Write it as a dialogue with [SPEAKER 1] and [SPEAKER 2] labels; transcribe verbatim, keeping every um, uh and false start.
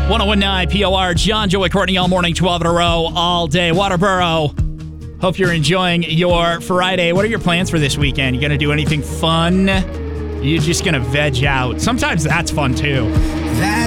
[SPEAKER 1] one oh one point nine P O R, John, Joey, Courtney, all morning, twelve in a row, all day. Waterboro. Hope you're enjoying your Friday. What are your plans for this weekend? You going to do anything fun? You're just going to veg out. Sometimes that's fun, too.
[SPEAKER 2] That's